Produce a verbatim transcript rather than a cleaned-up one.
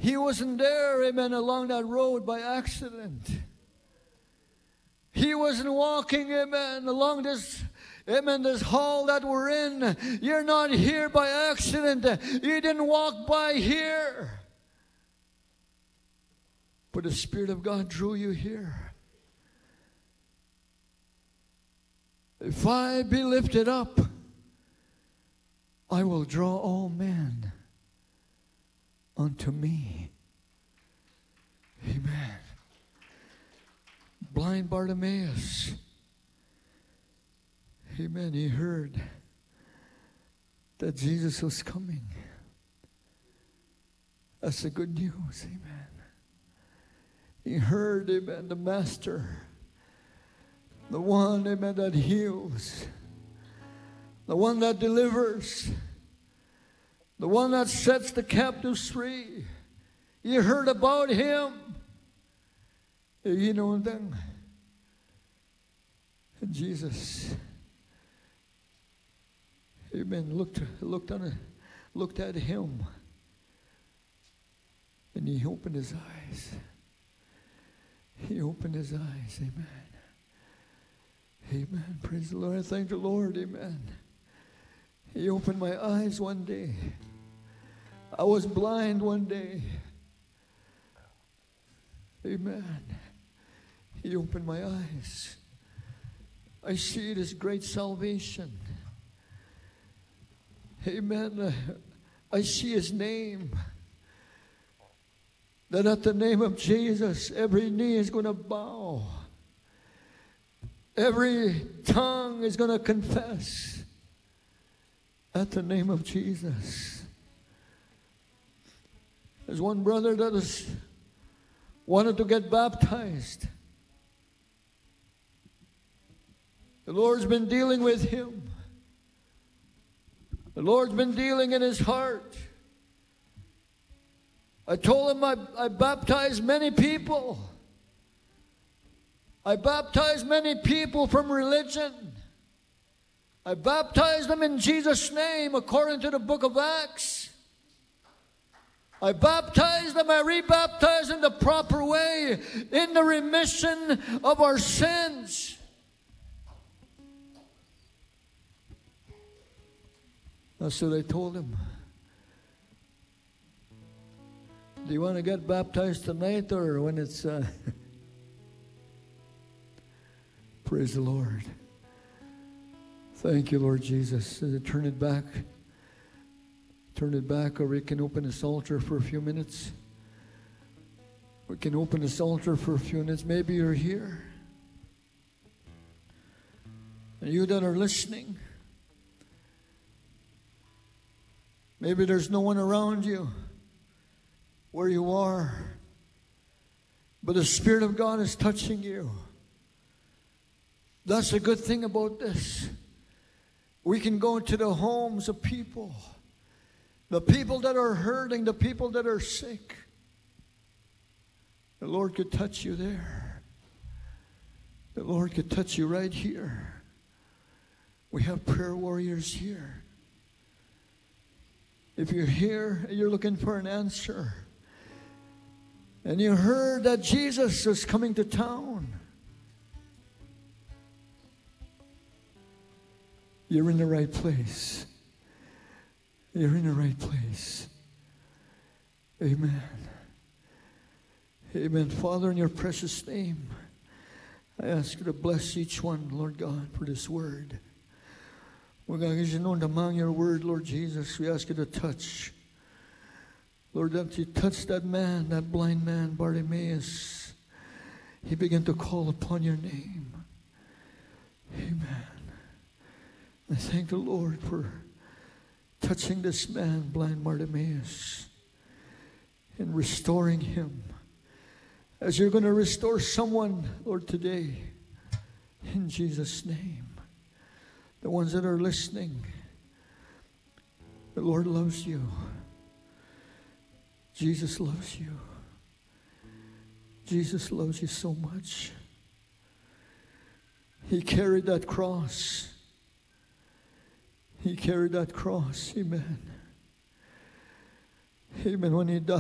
He wasn't there, amen, along that road by accident. He wasn't walking, amen, along this, amen, this hall that we're in. You're not here by accident. You didn't walk by here. But the Spirit of God drew you here. If I be lifted up, I will draw all men unto me. Amen. Blind Bartimaeus, amen, he heard that Jesus was coming. That's the good news, amen. He heard, amen, the Master, the one, amen, that heals, the one that delivers, the one that sets the captives free. You heard about him. You know, and then Jesus, amen, looked, looked, on, looked at him, and he opened his eyes. He opened his eyes, amen. Amen, praise the Lord. I thank the Lord, amen. He opened my eyes one day. I was blind one day. Amen. He opened my eyes. I see this great salvation. Amen. I see his name. That at the name of Jesus, every knee is going to bow. Every tongue is going to confess at the name of Jesus. There's one brother that is wanted to get baptized. The Lord's been dealing with him. The Lord's been dealing in his heart. I told him I, I baptized many people. I baptized many people from religion. I baptized them in Jesus' name according to the book of Acts. I baptized them, I rebaptized them the proper way in the remission of our sins. That's what I told him. Do you want to get baptized tonight or when it's... Uh... Praise the Lord. Thank you, Lord Jesus. Turn it back. Turn it back, or we can open this altar for a few minutes. We can open this altar for a few minutes. Maybe you're here. And you that are listening, maybe there's no one around you where you are, but the Spirit of God is touching you. That's a good thing about this. We can go into the homes of people, the people that are hurting, the people that are sick. The Lord could touch you there. The Lord could touch you right here. We have prayer warriors here. If you're here and you're looking for an answer, and you heard that Jesus is coming to town, you're in the right place. You're in the right place. Amen. Amen. Father, in your precious name, I ask you to bless each one, Lord God, for this word. We're going to know among your word, Lord Jesus. We ask you to touch. Lord, that you touch that man, that blind man, Bartimaeus. He began to call upon your name. Amen. I thank the Lord for touching this man, blind Bartimaeus, and restoring him. As you're going to restore someone, Lord, today, in Jesus' name. The ones that are listening, the Lord loves you. Jesus loves you. Jesus loves you so much. He carried that cross. He carried that cross. Amen. Amen. When he died,